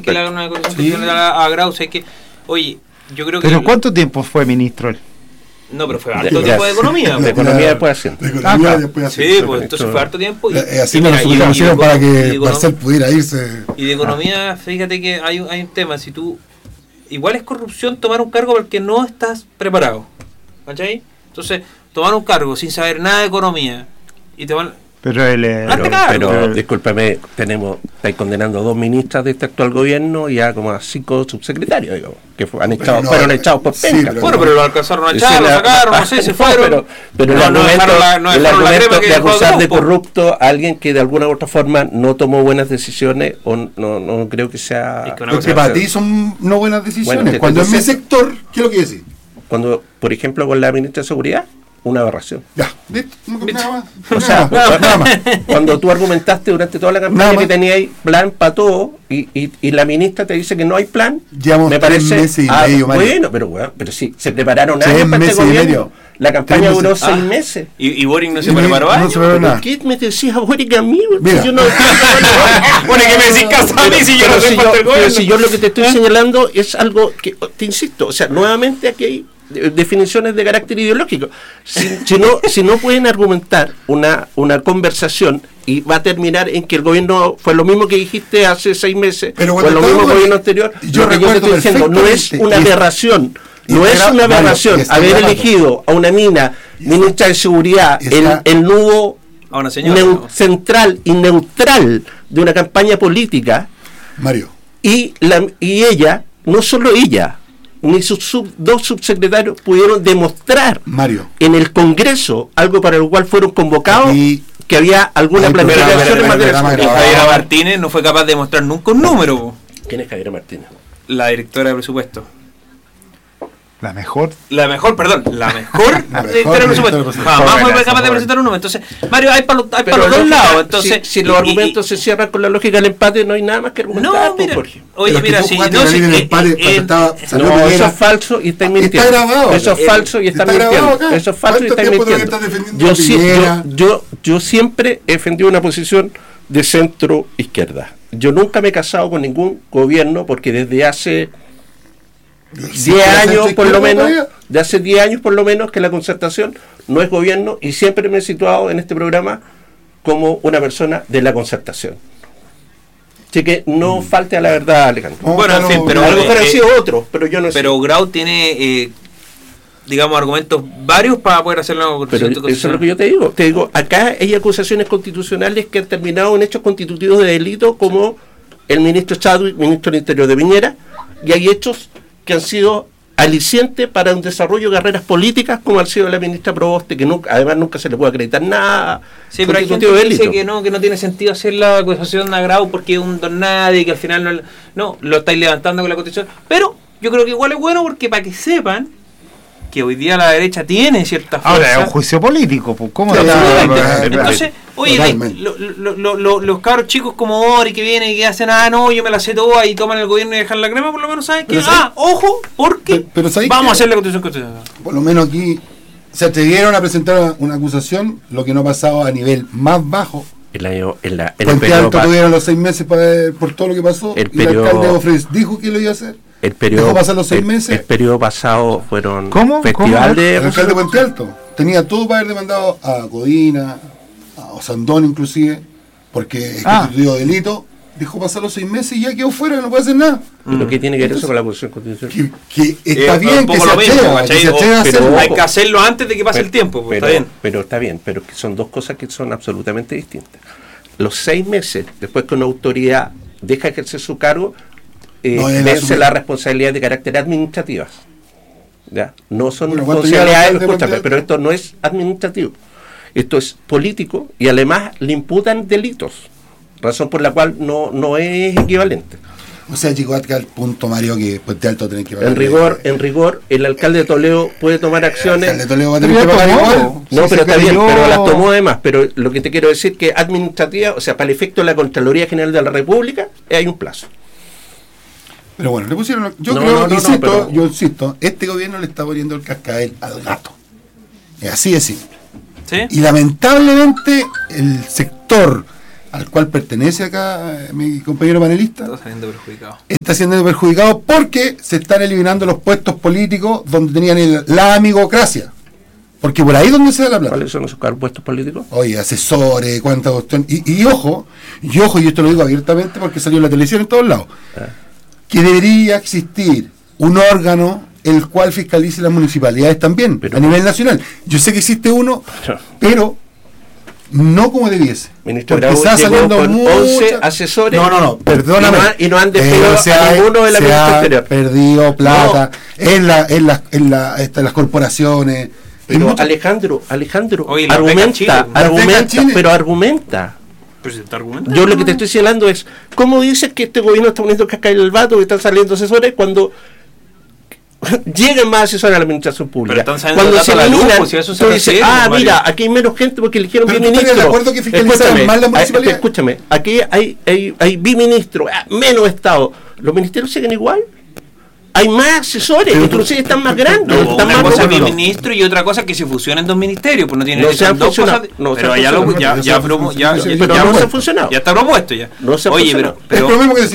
que le hagan una constitución a Grau, sé que, oye, yo creo que... ¿Pero cuánto tiempo fue ministro él? No, pero fue harto tiempo de economía. De economía después haciendo. Sí, pues entonces fue harto tiempo. Así me lo pusieron para que Marcel pudiera irse. Y de economía, fíjate que hay un tema. Si tú... Igual es corrupción tomar un cargo porque no estás preparado. ¿Cachai? Entonces, tomar un cargo sin saber nada de economía y te van... Pero discúlpame, estáis condenando a 2 ministras de este actual gobierno y a como a 5 subsecretarios, digamos, que fueron echados por penca. Bueno, pero lo alcanzaron a echar, lo sacaron, no sé, se fueron. Pero el argumento de acusar de corrupto a alguien que de alguna u otra forma no tomó buenas decisiones, o no creo que sea... Porque para ti son no buenas decisiones. Bueno, cuando en mi sector, ¿qué es lo que decís? Cuando, por ejemplo, con la ministra de Seguridad, una aberración. Ya, nada más. O sea, nada más. Cuando tú argumentaste durante toda la campaña que teníais plan para todo y la ministra te dice que no hay plan, llevamos me parece 3 meses y medio, bueno, pero sí, se prepararon años para este gobierno. La campaña duró 6 meses. ¿Y Boric no se preparó años? ¿Por qué me decías a Boric a mí? Yo no bueno, que me decís caso a mí si yo no soy parte del gobierno. Pero si yo lo que te estoy señalando es algo que, te insisto, o sea, nuevamente aquí hay definiciones de carácter ideológico. Si no pueden argumentar una conversación y va a terminar en que el gobierno fue lo mismo que dijiste hace 6 meses, fue lo mismo que el gobierno anterior, lo que yo te estoy diciendo no es una aberración. No es una aberración haber elegido a una mina ministra de Seguridad, el nudo central y neutral de una campaña política, Mario. Y ella, no solo ella, ni sus 2 subsecretarios pudieron demostrar, Mario, en el Congreso algo para lo cual fueron convocados, que había alguna planificación en materia de seguridad. Javiera Martínez no fue capaz de demostrar nunca un número. ¿Quién es Javiera Martínez? La directora de presupuesto. La mejor directora de presupuesto. Jamás fue capaz de presentar un número. Entonces, Mario, hay para los dos lados. Entonces, si los argumentos se cierran con la lógica del empate, no hay nada más que argumentar. No, mira, oye, mira, si eso es falso y estáis mintiendo. Eso es falso y estáis mintiendo. Eso es falso y estáis mintiendo. Yo siempre he defendido una posición de centro izquierda. Yo nunca me he casado con ningún gobierno porque desde hace 10 años por lo menos, de hace 10 años por lo menos que la Concertación no es gobierno, y siempre me he situado en este programa como una persona de la Concertación. Así que no falte a la verdad, Alejandro. Bueno, en fin, pero a lo mejor ha sido otro, pero yo no sé. Pero Grau tiene digamos argumentos varios para poder hacer una constitución. Pero eso es lo que yo te digo, acá hay acusaciones constitucionales que han terminado en hechos constitutivos de delito, como el ministro Chadwick, ministro del Interior de Piñera, y hay hechos que han sido alicientes para un desarrollo de carreras políticas, como ha sido la ministra Proboste, que además nunca se le puede acreditar nada. Sí, pero hay gente que dice que no tiene sentido hacer la acusación a Grau porque es un don nadie, que al final no lo estáis levantando con la Constitución. Pero yo creo que igual es bueno, porque para que sepan que hoy día la derecha tiene cierta fuerza. Ahora es un juicio político, pues ¿cómo? Entonces, oye, los cabros chicos como Ori que vienen y que hacen, no, yo me la sé toda, y toman el gobierno y dejan la crema, por lo menos saben que, ojo, porque vamos a hacer la constitución. Por lo menos aquí se atrevieron a presentar una acusación, lo que no ha pasado a nivel más bajo. Puente Alto tuvieron los 6 meses por todo lo que pasó, y el alcalde Ofres dijo que lo iba a hacer. Dejó pasar los 6 meses. El periodo pasado fueron festival de... El alcalde de Puente Alto tenía todo para haber demandado a Codina, a Osandón inclusive, porque constituyó delito. Dejó pasar los 6 meses y ya quedó fuera, no puede hacer nada. Lo que tiene que ver eso con la posición constitucional. Que está bien que se atreva a hacerlo. Hay que hacerlo antes de que pase el tiempo. Pero está bien, pero que son 2 cosas que son absolutamente distintas. Los 6 meses después que una autoridad deja ejercer su cargo, vence la responsabilidad de carácter administrativas. ¿Ya? No son responsabilidades, escúchame, pero esto no es administrativo, esto es político, y además le imputan delitos, razón por la cual no es equivalente. O sea, llegó al punto, Mario, que Puente Alto tiene que pagar. En rigor, el alcalde de Toledo puede tomar acciones. El alcalde de Toledo va a tener que pagar igual. No, pero está bien, pero las tomó además. Pero lo que te quiero decir que administrativa, o sea, para el efecto de la Contraloría General de la República, hay un plazo. Pero bueno, le pusieron. Yo insisto, este gobierno le está poniendo el cascabel al gato. Es así de simple. ¿Sí? Y lamentablemente el sector al cual pertenece acá mi compañero panelista, está siendo perjudicado porque se están eliminando los puestos políticos donde tenían la amigocracia. Porque por ahí es donde se da la plata. ¿Cuáles son esos puestos políticos? Oye, asesores, cuántas cuestiones. Y ojo, y esto lo digo abiertamente porque salió en la televisión en todos lados, que debería existir un órgano el cual fiscalice las municipalidades también, a nivel nacional. Yo sé que existe uno, pero no como debiese. Ministro porque está saliendo con 11 asesores. No, perdóname. Y no han despedido a ninguno de la Ministerio Exterior. Perdido plata en las corporaciones. Pero Alejandro, oye, argumenta. Yo lo que te estoy señalando es, ¿cómo dices que este gobierno está poniendo cascabel al vato, que están saliendo asesores cuando llegan más asesores a la administración pública? Cuando se eliminan, tú dices, mira, aquí hay menos gente porque eligieron biministro. ¿De acuerdo que fiscalizan más la municipalidad? Escúchame, aquí hay biministro, menos Estado. ¿Los ministerios siguen igual? Hay más asesores, inclusive están más grandes. Una cosa es ministro y otra cosa es que se fusionen dos ministerios, pues no tienen dos cosas. Pero ya no se ha funcionado. Ya está propuesto ya. Oye, pero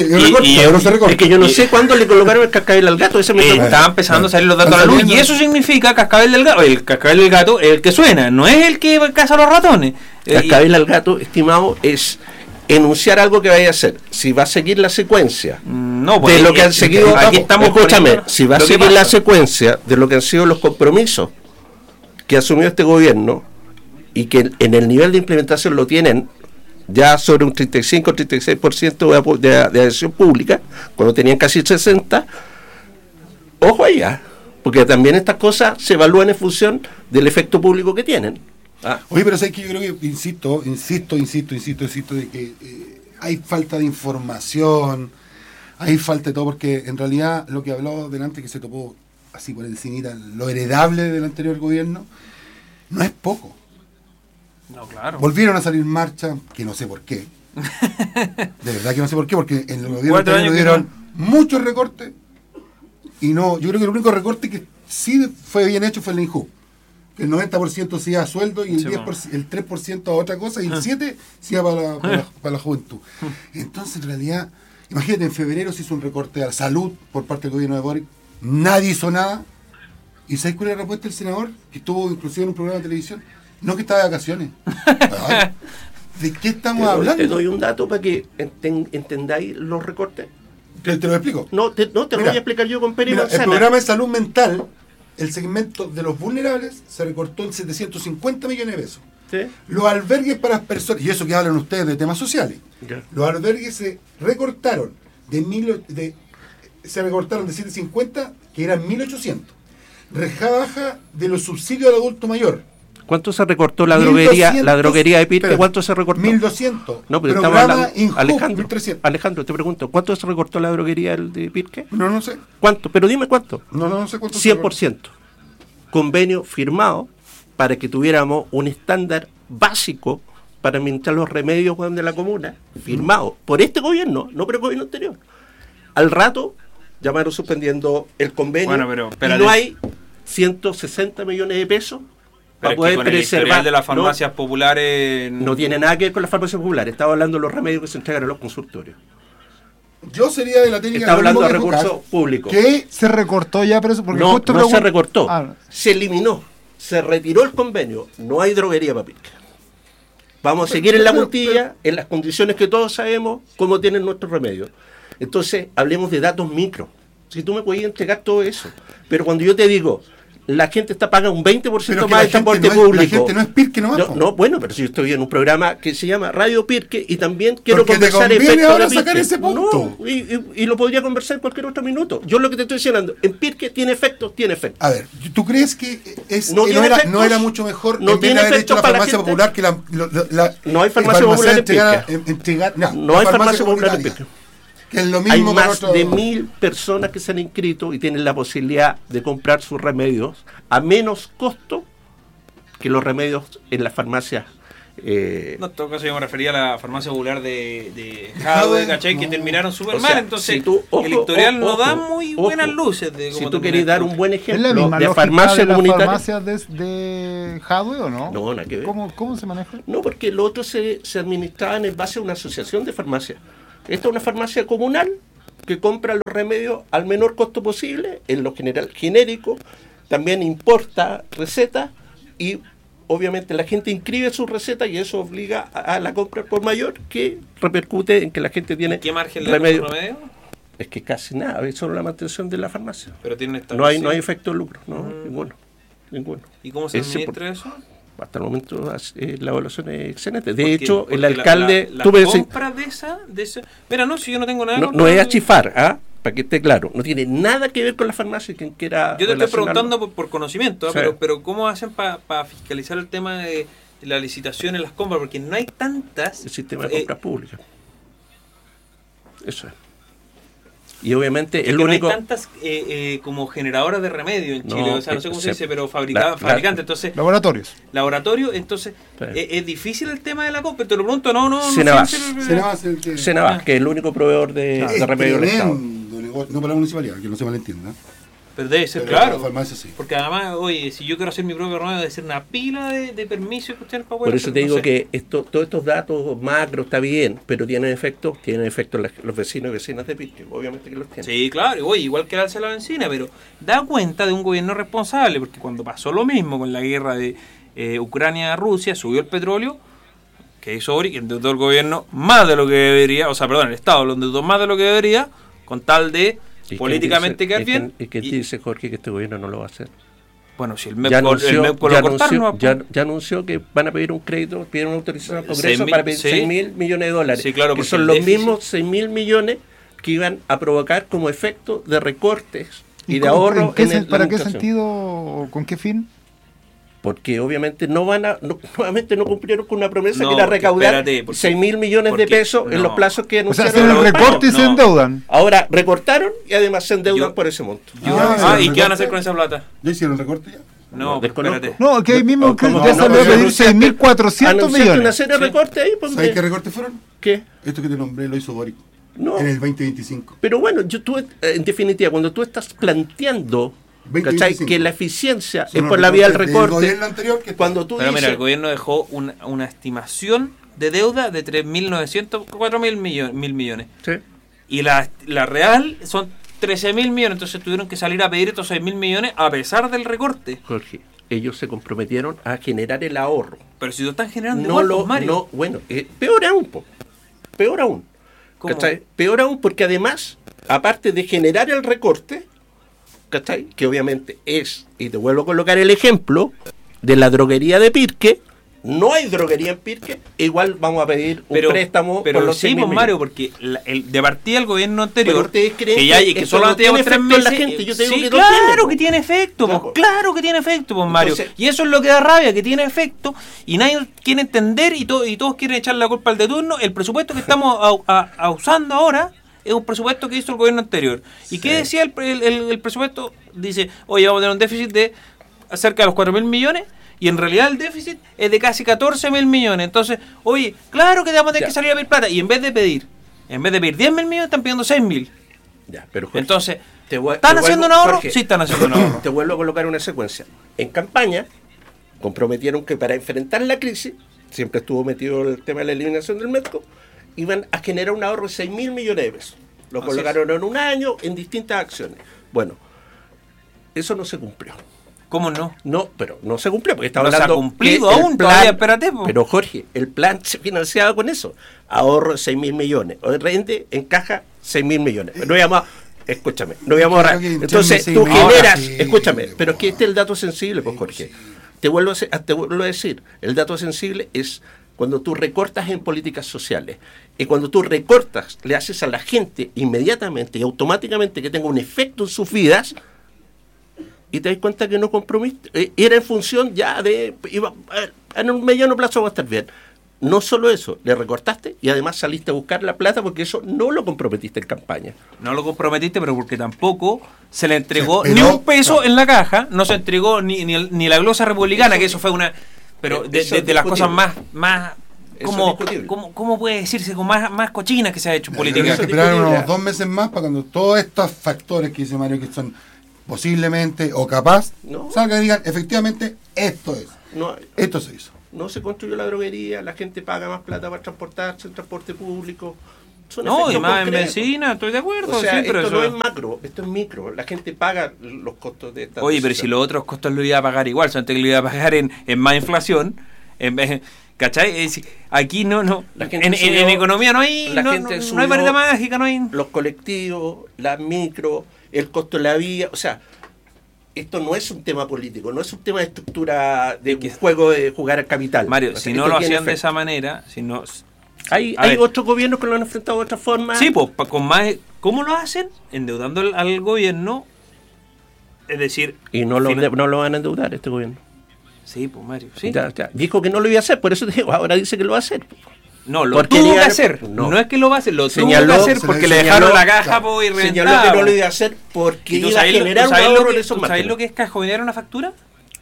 es que yo no sé cuándo le colocaron el cascabel al gato. Estaban empezando a salir los datos a la luz y eso significa cascabel del gato. El cascabel del gato es el que suena, no es el que caza a los ratones. Cascabel al gato, estimado, es enunciar algo que vaya a hacer. Si va a seguir la secuencia de lo que han seguido, si va a seguir la secuencia de lo que han sido los compromisos que asumió este gobierno y que en el nivel de implementación lo tienen ya sobre un 35-36% de adhesión pública, cuando tenían casi 60%, ojo allá, porque también estas cosas se evalúan en función del efecto público que tienen. Oye, pero sabes que yo creo que, insisto, de que hay falta de información, hay falta de todo, porque en realidad lo que habló delante, que se topó así por encimita, lo heredable del anterior gobierno, no es poco. No, claro. Volvieron a salir marchas, que no sé por qué. De verdad que no sé por qué, porque en el gobierno dieron muchos recortes, y no, yo creo que el único recorte que sí fue bien hecho fue el INJU. El 90% se iba a sueldo y el 10%, el 3% a otra cosa y el 7% se iba para la juventud. Entonces, en realidad, imagínate, en febrero se hizo un recorte a la salud por parte del gobierno de Boric, nadie hizo nada. ¿Y sabes cuál es la respuesta del senador? Que estuvo inclusive en un programa de televisión. No, que estaba de vacaciones. ¿De qué estamos hablando? Te doy un dato para que entendáis los recortes. ¿Te lo explico? No, te lo voy a explicar yo con Peri Manzana. El programa de salud mental, el segmento de los vulnerables, se recortó en 750 millones de pesos. ¿Sí? Los albergues para las personas, y eso que hablan ustedes de temas sociales, los albergues se recortaron se recortaron de 750, que eran 1800. Rebaja de los subsidios al adulto mayor. ¿Cuánto se recortó la droguería de Pirque? ¿Cuánto se recortó? 1.200. No, pero estamos hablando. Alejandro, te pregunto, ¿cuánto se recortó la droguería de Pirque? No sé. ¿Cuánto? Pero dime cuánto. No sé cuánto. 100%. Convenio firmado para que tuviéramos un estándar básico para administrar los remedios de la comuna, firmado por este gobierno, no por el gobierno anterior. Al rato llamaron suspendiendo el convenio y no hay 160 millones de pesos para poder preservar. El de las farmacias populares no tiene nada que ver con las farmacias populares. Estaba hablando de los remedios que se entregan a los consultorios. Yo sería de la técnica. Está hablando de recursos públicos. ¿Qué se recortó ya? Pero porque no se recortó. Se eliminó. Se retiró el convenio. No hay droguería para Pirque. Vamos a seguir en la puntilla, en las condiciones que todos sabemos cómo tienen nuestros remedios. Entonces, hablemos de datos micro. Si tú me puedes entregar todo eso. Pero cuando yo te digo, la gente está pagando un 20% más de transporte público. La gente no es Pirque nomás. No, bueno, pero si yo estoy en un programa que se llama Radio Pirque y también quiero conversar efectos de sacar ese punto. No, y lo podría conversar en cualquier otro minuto. Yo lo que te estoy diciendo, en Pirque tiene efectos. A ver, ¿tú crees que no era mucho mejor no tiene efectos la farmacia popular que no hay farmacia popular en Pirque. No hay farmacia popular en Pirque. Es lo mismo. Hay más de 1.000 personas que se han inscrito y tienen la posibilidad de comprar sus remedios a menos costo que los remedios en las farmacias en todo caso yo me refería a la farmacia popular de Jadwe, ¿cachai? Que terminaron súper mal, entonces el historial no da muy buenas luces. Si tú querés dar un buen ejemplo de farmacia comunitaria. ¿Es la misma farmacia de Jadwe o no? No, nada que ver. ¿Cómo se maneja? No, porque lo otro se administraba en base a una asociación de farmacias. Esta es una farmacia comunal que compra los remedios al menor costo posible, en lo general genérico, también importa recetas y obviamente la gente inscribe su receta y eso obliga a la compra por mayor, que repercute en que la gente tiene ¿Qué margen le da remedio? Es que casi nada, es solo la mantención de la farmacia. Pero tiene no hay efecto de lucro, ninguno. ¿Y cómo se administra eso? Hasta el momento la evaluación es excelente. De hecho, el alcalde... La compra de esa... Mira, no, si yo no tengo nada... No es achifar, para que esté claro. No tiene nada que ver con la farmacia, quien quiera... Yo te estoy preguntando por conocimiento, sí. pero ¿cómo hacen para fiscalizar el tema de la licitación en las compras? Porque no hay tantas... El sistema de compras públicas. Eso es. Y obviamente el único... No hay tantas como generadoras de remedio en Chile, o sea, no sé cómo se dice, pero fabricantes, entonces... Laboratorios, entonces es difícil el tema de la compra, te lo pregunto, no Senavas, que es el único proveedor de remedio del Estado. No para la municipalidad, que no se malentienda. Pero debe ser claro, farmacia, sí. Porque además, oye, si yo quiero hacer mi propio remedio, debe ser una pila de permisos y cuestiones para poder. Por eso te digo que todos estos datos macro está bien, pero tienen efecto los vecinos y vecinas de Pirque, obviamente que los tienen. Sí, claro, oye, igual que el alza de la benzina, pero da cuenta de un gobierno responsable, porque cuando pasó lo mismo con la guerra de Ucrania-Rusia, subió el petróleo, que hizo Boric, endeudó el gobierno más de lo que debería, el Estado lo endeudó más de lo que debería, con tal de políticamente quedar bien. ¿Y qué dice Jorge que este gobierno no lo va a hacer? Bueno, si el MEP ya anunció que van a pedir un crédito, piden una autorización al Congreso para pedir $6.000 millones. Sí, claro, que son los mismos $6.000 millones que iban a provocar como efecto de recortes y de ahorro. ¿Para qué sentido o con qué fin? Porque obviamente nuevamente no cumplieron con una promesa que era recaudar $6.000 millones de pesos en los plazos que anunciaron. O sea, hacen el recorte y se endeudan. Ahora recortaron y además se endeudan por ese monto. ¿Y qué van a hacer con esa plata? ¿Ya hicieron el recorte ya? No, espérate. No, que ahí mismo ya salió a pedir 6.400 millones. Una serie de recortes ahí. ¿Sabes qué recortes fueron? ¿Qué? Esto que te nombré lo hizo Boric. No. En el 2025. Pero bueno, en definitiva, cuando tú estás planteando... ¿Cachai? Que la eficiencia es por la vía del recorte. Cuando tú dices, mira, el gobierno dejó una estimación de deuda de 3.900, 4.000 millones. Sí. Y la real son 13.000 millones. Entonces tuvieron que salir a pedir estos 6.000 millones a pesar del recorte. Jorge, ellos se comprometieron a generar el ahorro. Pero si lo están generando igual, Mario. Peor aún. ¿Cachai? Peor aún porque además, aparte de generar el recorte, ¿cachai? Que obviamente es, y te vuelvo a colocar el ejemplo de la droguería de Pirque. No hay droguería en Pirque, igual vamos a pedir un préstamo por los 6.000 millones. Mario, porque de partida el gobierno anterior, que solamente lleva 3 meses, la gente. Yo te digo que claro que tiene efecto, claro que tiene efecto, Mario. Y eso es lo que da rabia, que tiene efecto, y nadie quiere entender, y todos quieren echar la culpa al de turno. El presupuesto que estamos usando ahora es un presupuesto que hizo el gobierno anterior. ¿Y qué decía el presupuesto? Dice, oye, vamos a tener un déficit de cerca de los 4.000 millones, y en realidad el déficit es de casi 14.000 millones. Entonces, oye, claro que vamos a tener que salir a pedir plata, y en vez de pedir 10.000 millones, están pidiendo 6.000. Ya, pero Jorge, entonces, ¿están haciendo un ahorro? Sí, están haciendo un ahorro. Te vuelvo a colocar una secuencia. En campaña, comprometieron que para enfrentar la crisis, siempre estuvo metido el tema de la eliminación del Metco, iban a generar un ahorro de 6.000 millones de pesos. Lo colocaron en un año en distintas acciones. Bueno, eso no se cumplió. ¿Cómo no? No, pero no se cumplió, porque estaba hablando... No se ha cumplido aún, todavía, espérate. Pero Jorge, el plan se financiaba con eso. Ahorro 6.000 millones. O de rente encaja 6.000 millones. No íbamos a... Escúchame, no íbamos a ahorrar. Entonces tú generas... Escúchame, pero es que este es el dato sensible, pues Jorge. Te vuelvo a decir, el dato sensible es cuando tú recortas en políticas sociales. Y cuando tú recortas, le haces a la gente inmediatamente y automáticamente que tenga un efecto en sus vidas... Y te das cuenta que no comprometiste. Era en función ya de... en un mediano plazo va a estar bien. No solo eso, le recortaste y además saliste a buscar la plata porque eso no lo comprometiste en campaña. No lo comprometiste, pero porque tampoco se le entregó ni un peso en la caja, no se entregó ni la glosa republicana, que eso fue una... Pero de las cosas más ¿Cómo puede decirse con más cochinas que se ha hecho en política? Hay que esperar unos 2 meses más para cuando todos estos factores que dice Mario, que son posiblemente o capaz, salgan y digan, efectivamente, esto es. Esto se hizo. No se construyó la droguería, la gente paga más plata para transportarse en transporte público. Y más en medicina, estoy de acuerdo. O sea, esto no es macro, esto es micro. La gente paga los costos de esta Oye, pero si los otros costos lo iba a pagar igual, solamente que lo iba a pagar en más inflación, ¿cachai? Aquí no. En economía no hay varita mágica, no hay. Los colectivos, las micro, el costo de la vía, o sea, esto no es un tema político, no es un tema de estructura de un juego de jugar al capital. Mario, o sea, si no lo hacían de esa manera, si no. Hay otros gobiernos que lo han enfrentado de otra forma. Sí, pues, con más. ¿Cómo lo hacen? Endeudando al gobierno. Es decir. Y no lo van a endeudar este gobierno. Sí, pues Mario. ¿Sí? Ya. Dijo que no lo iba a hacer, por eso te digo, ahora dice que lo va a hacer. No, lo tuvo que hacer. No es que lo va a hacer, lo tuvo que hacer porque le dejaron la caja y reventado. Señaló que no lo iba a hacer porque iba a generar un ahorro en esos márgenes. ¿Sabes lo que es cajonear una factura?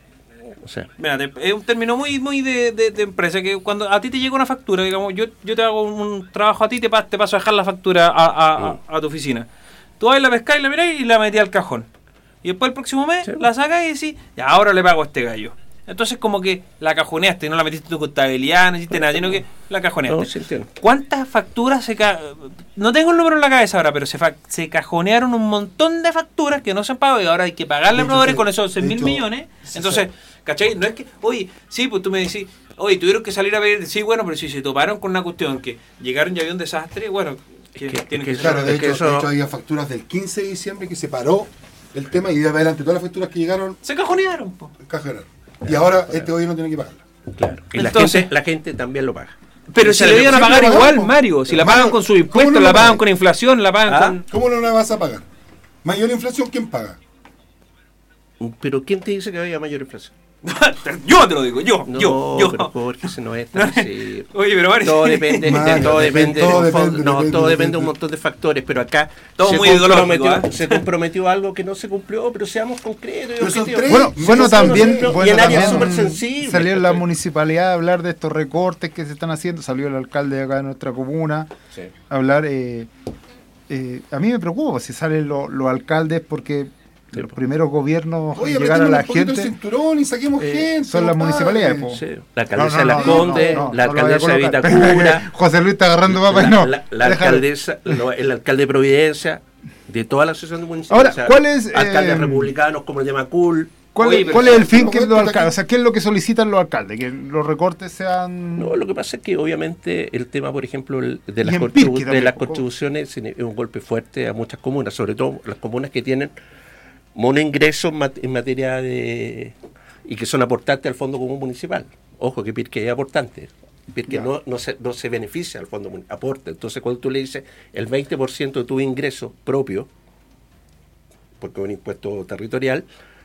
O sea, mira, es un término muy de empresa, que cuando a ti te llega una factura, digamos, yo te hago un trabajo a ti, te paso a dejar la factura a tu oficina. Tú vas y la pescás y la mirás y la metí al cajón. Y después el próximo mes la sacas y decís, ya, ahora le pago a este gallo. Entonces como que la cajoneaste, no la metiste en tu contabilidad, no hiciste nada, sino que la cajoneaste. No, ¿Cuántas facturas no tengo el número en la cabeza ahora, pero se cajonearon un montón de facturas que no se han pagado y ahora hay que pagarle a proveedores con esos 6.000 millones? Entonces, ¿cachai? No es que, oye, sí, pues tú me decís, oye, tuvieron que salir a ver, sí, bueno, pero si se toparon con una cuestión que llegaron y había un desastre, bueno, tienen que claro, de hecho había facturas del 15 de diciembre que se paró el tema y de adelante todas las facturas que llegaron se cajonearon. Y ahora este gobierno tiene que pagarla. Claro. Y entonces, la gente también lo paga. Pero si le iban a pagar igual, Mario, si la pagan con sus impuestos, la pagan con inflación, la pagan con... ¿Cómo no la vas a pagar? Mayor inflación, ¿quién paga? Pero ¿quién te dice que había mayor inflación? Yo te lo digo, yo. Pero Jorge, se no es tan así. Oye, pero Mario, todo depende de un montón de factores, pero acá todo muy ideológico, se comprometió algo que no se cumplió, pero seamos concretos y objetivos. Bueno, también salió en la municipalidad a hablar de estos recortes que se están haciendo, salió el alcalde de acá de nuestra comuna a hablar. A mí me preocupa si salen los alcaldes porque los primeros gobiernos llegar a la gente el cinturón y saquemos gente, son las municipalidades. La alcaldesa de Las Condes, la alcaldesa de Vitacura, José Luis está agarrando papas, la alcaldesa, el alcalde de Providencia, de toda la asociación de municipios. Ahora, ¿cuál es alcaldes republicanos como el de Macul? ¿Cuál es el fin que los alcaldes? O sea, ¿qué es lo que solicitan los alcaldes? Que los recortes sean... No, lo que pasa es que obviamente el tema, por ejemplo, de las contribuciones es un golpe fuerte a muchas comunas, sobre todo las comunas que tienen monoingresos en materia de... y que son aportantes al Fondo Común Municipal. Ojo, que Pirque es aportante. Pirque no se beneficia al Fondo Municipal, aporta. Entonces, cuando tú le dices el 20% de tu ingreso propio, porque es un impuesto territorial,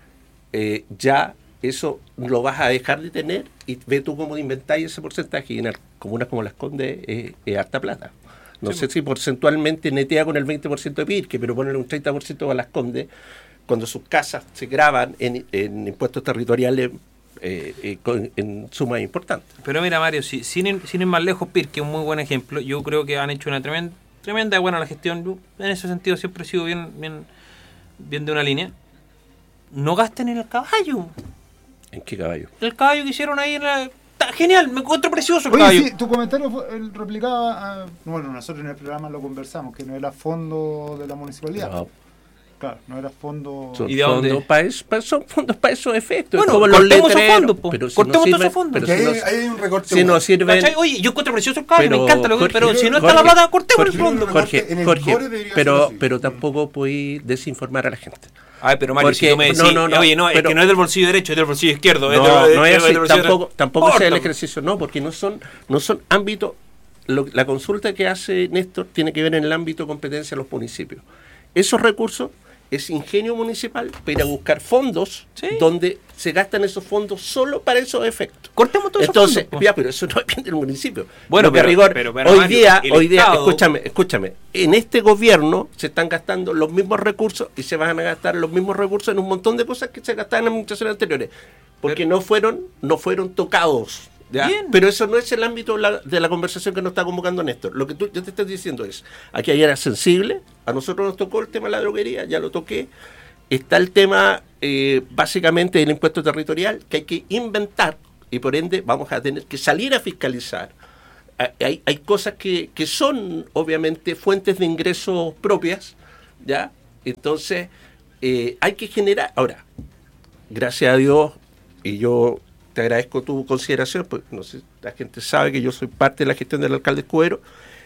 ya eso lo vas a dejar de tener y ve tú cómo inventáis ese porcentaje. Y en comunas como Las Condes es harta plata. No sé si porcentualmente netea con el 20% de Pirque, pero ponerle un 30% a Las Condes, cuando sus casas se graban en impuestos territoriales en sumas importantes. Pero mira, Mario, sin ir más lejos, Pirque es un muy buen ejemplo. Yo creo que han hecho una tremenda buena la gestión. Yo, en ese sentido siempre he sido bien de una línea. No gasten en el caballo. ¿En qué caballo? El caballo que hicieron ahí está genial, me encuentro precioso el Oye, caballo. Sí, tu comentario replicaba bueno, nosotros en el programa lo conversamos, que no era fondo de la municipalidad. No. Claro, no era fondo... ¿Y de dónde? Son fondos para esos efectos. Bueno, como cortemos esos fondos, pero si cortemos todos esos fondos. Pero hay un recorte. Si no sirven... Oye, yo encuentro precioso el caballo, me encanta, pero si no está la plata, cortemos el fondo. Jorge, pero tampoco podéis desinformar a la gente. Ay, pero Mario, si tú me decís, oye, no, es que no es del bolsillo derecho, es del bolsillo izquierdo. No es así, tampoco es el ejercicio, no, porque no son ámbitos... La consulta que hace Néstor tiene que ver en el ámbito de competencia de los municipios. Esos recursos es ingenio municipal para ir a buscar fondos donde se gastan esos fondos solo para esos efectos. Cortemos todo eso. Entonces, ya, pero eso no depende del municipio. Bueno, pero rigor, hoy día, escúchame, en este gobierno se están gastando los mismos recursos y se van a gastar los mismos recursos en un montón de cosas que se gastaban en administraciones anteriores, porque no fueron tocados. ¿Ya? Pero eso no es el ámbito de la conversación que nos está convocando Néstor. Lo que yo te estoy diciendo es, aquí ayer era sensible, a nosotros nos tocó el tema de la droguería, ya lo toqué. Está el tema básicamente del impuesto territorial que hay que inventar y por ende vamos a tener que salir a fiscalizar. Hay cosas que son obviamente fuentes de ingresos propias, ¿ya? Entonces hay que generar. Ahora, gracias a Dios, y yo te agradezco tu consideración, pues no sé, la gente sabe que yo soy parte de la gestión del alcalde Escudero.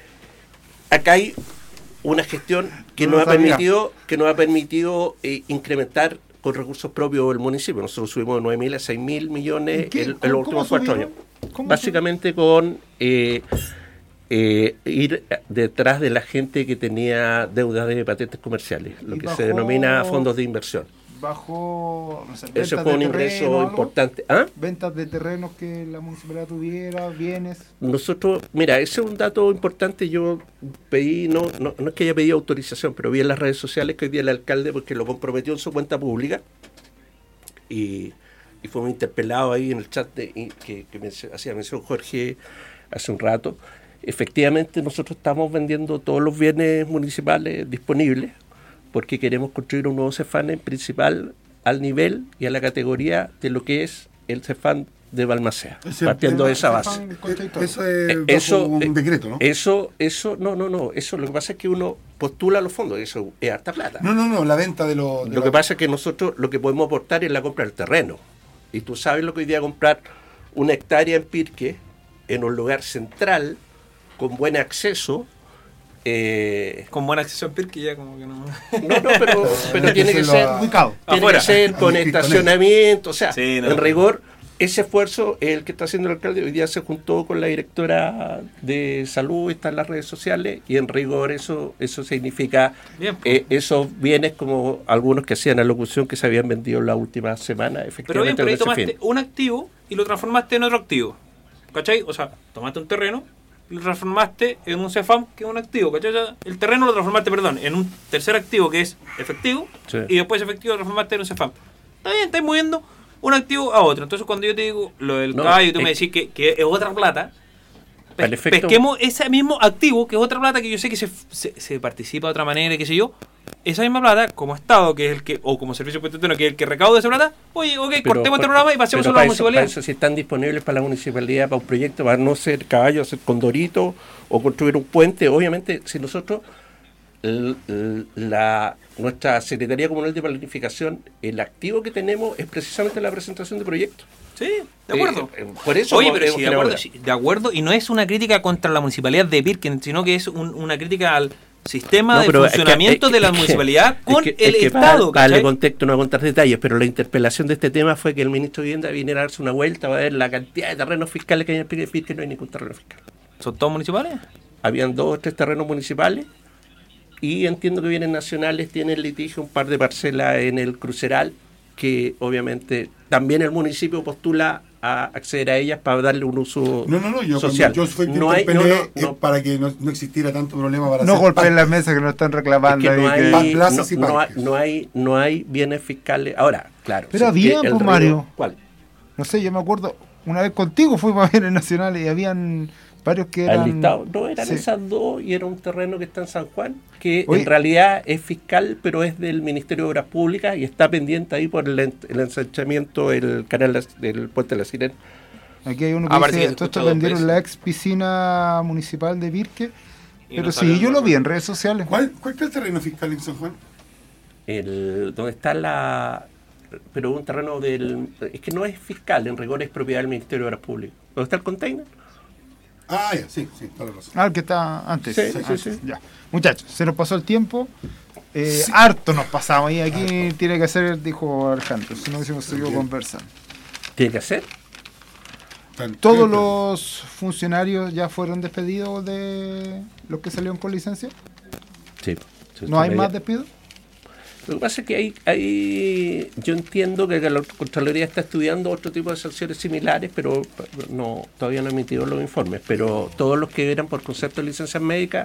Acá hay una gestión que nos ha permitido incrementar con recursos propios el municipio. Nosotros subimos de 9.000 a 6.000 millones en los últimos 4 años. Básicamente con ir detrás de la gente que tenía deudas de patentes comerciales, lo que se denomina fondos de inversión. Bajo, no sé, eso fue un ingreso importante. ¿Ah? Ventas de terrenos que la municipalidad tuviera, bienes. Nosotros, mira, ese es un dato importante. Yo pedí, no es que haya pedido autorización, pero vi en las redes sociales que hoy día el alcalde, porque lo comprometió en su cuenta pública, y fue muy interpelado ahí en el chat que hacía mención Jorge hace un rato. Efectivamente, nosotros estamos vendiendo todos los bienes municipales disponibles, porque queremos construir un nuevo CEFAN principal al nivel y a la categoría de lo que es el CEFAN de Balmaceda, partiendo de esa base. Eso es un decreto, ¿no? Eso, no. Eso lo que pasa es que uno postula los fondos, eso es harta plata. No, la venta de lo... Lo que pasa es que nosotros lo que podemos aportar es la compra del terreno. Y tú sabes lo que hoy día comprar una hectárea en Pirque, en un lugar central, con buen acceso. Con buen acceso al Pirque ya como que no. pero tiene que ser ubicado. Tiene que ser con estacionamiento, o sea, sí, en rigor, ese esfuerzo es el que está haciendo el alcalde. Hoy día se juntó con la directora de salud, está en las redes sociales, y en rigor eso significa esos bienes como algunos que hacían alocución que se habían vendido en la última semana, efectivamente. Pero ahí tomaste un activo y lo transformaste en otro activo, ¿cachai? O sea, tomaste un terreno y lo transformaste en un CEFAM que es un activo, ¿cachai? El terreno lo transformaste, en un tercer activo que es efectivo, sí. Y después efectivo lo transformaste en un CEFAM. Está bien, estás moviendo un activo a otro. Entonces cuando yo te digo lo del caballo y tú me decís que es otra plata, pesquemos ese mismo activo, que es otra plata que yo sé que se participa de otra manera, qué sé yo, esa misma plata, como Estado, que es el que, o como servicio público, que es el que recauda esa plata, oye, cortemos este programa y pasemos a la municipalidad. Para eso, si están disponibles para la municipalidad, para un proyecto, para no ser caballo, hacer condorito, o construir un puente, obviamente, si nosotros, nuestra Secretaría Comunal de Planificación, el activo que tenemos es precisamente la presentación de proyectos. Sí, de acuerdo. Por eso. Oye, pero sí, de acuerdo, y no es una crítica contra la municipalidad de Pirque, sino que es una crítica al sistema de funcionamiento de la municipalidad con el Estado. Para darle contexto, no voy a contar detalles, pero la interpelación de este tema fue que el ministro de Vivienda viniera a darse una vuelta a ver la cantidad de terrenos fiscales que hay en Pirque. No hay ningún terreno fiscal. ¿Son todos municipales? Habían 2 o 3 terrenos municipales, y entiendo que bienes nacionales tienen litigio un par de parcelas en el Cruceral, que obviamente también el municipio postula a acceder a ellas para darle un uso social. Yo fui para que no existiera tanto problema para no golpeen las mesas que no están reclamando. Es que no hay bienes fiscales. Ahora, claro. Pero había, pues, Mario. ¿Cuál? No sé, yo me acuerdo, una vez contigo fuimos a bienes nacionales y habían varios que eran... listado. No, eran esas 2, y era un terreno que está en San Juan, que en realidad es fiscal, pero es del Ministerio de Obras Públicas y está pendiente ahí por el ensanchamiento del canal del Puente de la Sirena. Aquí hay uno que dice, esto vendieron la ex piscina municipal de Pirque, pero no sí, yo lo vi en redes sociales. ¿Cuál es el terreno fiscal en San Juan? Donde está pero un terreno es que no es fiscal, en rigor es propiedad del Ministerio de Obras Públicas. ¿Dónde está el container? Ah, ya, sí, toda la razón. Ah, el que está antes. Sí. Ya. Muchachos, se nos pasó el tiempo. Harto nos pasamos. Y aquí tiene que hacer, dijo Alejandro, si no hubiésemos seguido conversando. ¿Tiene que hacer? ¿Todos los funcionarios ya fueron despedidos de los que salieron con licencia? Sí. ¿No hay más despidos? Lo que pasa es que hay yo entiendo que la Contraloría está estudiando otro tipo de sanciones similares, pero todavía no ha emitido los informes. Pero todos los que eran por concepto de licencias médicas,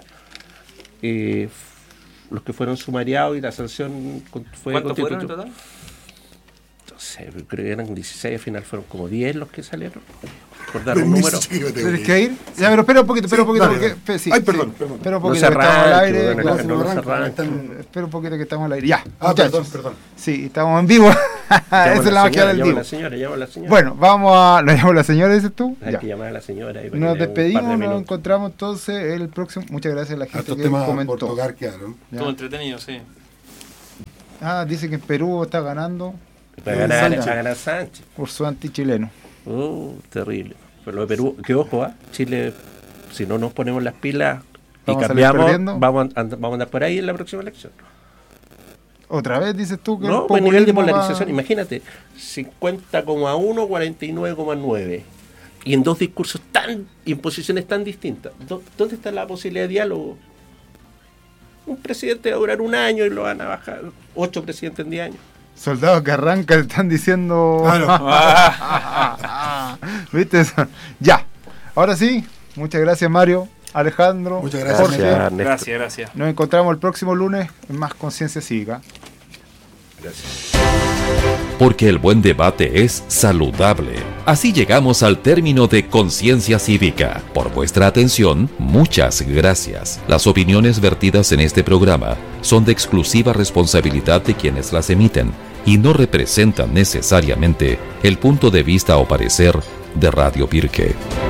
los que fueron sumariados y la sanción fue... ¿Cuántos fueron en total? No sé, creo que eran 16, al final fueron como 10 los que salieron. Por dar un número. ¿Tienes que ir? Ya, pero espera un poquito, Sí, porque... Ay, perdón. Espera un poquito que estamos al aire. Espera un poquito que estamos al aire. Ya, perdón. Sí, estamos en vivo. Esa es la magia del vivo. Llamo a la señora. Bueno, ¿lo llamo a la señora, dices tú? Hay que llamar a la señora. Nos despedimos, nos encontramos entonces el próximo. Muchas gracias a la gente que comentó. Por tocar quedaron. Todo entretenido, sí. Dice que en Perú está ganando. Va a ganar Sánchez. Por su anti-chileno. Terrible. Pero lo de Perú, que ojo, Chile, si no nos ponemos las pilas y cambiamos, vamos a andar por ahí en la próxima elección. ¿Otra vez dices tú que no, el nivel de polarización, imagínate, 50,1, 49,9. Y en dos discursos y en posiciones tan distintas. ¿Dónde está la posibilidad de diálogo? Un presidente va a durar un año y lo van a bajar 8 presidentes en 10 años. Soldados que arrancan están diciendo... ¿Viste eso? Ya. Ahora sí, muchas gracias Mario, Alejandro, muchas gracias, Jorge. Gracias. Nos encontramos el próximo lunes en Más Conciencia Cívica. Gracias. Porque el buen debate es saludable. Así llegamos al término de Conciencia Cívica. Por vuestra atención, muchas gracias. Las opiniones vertidas en este programa son de exclusiva responsabilidad de quienes las emiten y no representan necesariamente el punto de vista o parecer de Radio Pirque.